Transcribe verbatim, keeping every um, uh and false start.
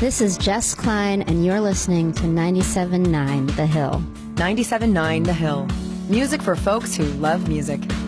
This is Jess Klein, and you're listening to ninety-seven point nine The Hill. ninety-seven point nine The Hill. Music for folks who love music.